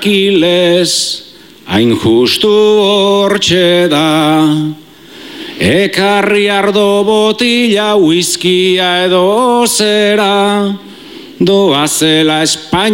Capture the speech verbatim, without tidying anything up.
Aquiles, hain justu hortxe da. Ekarri ardo botila, whiskia edo zera, doazela Espainia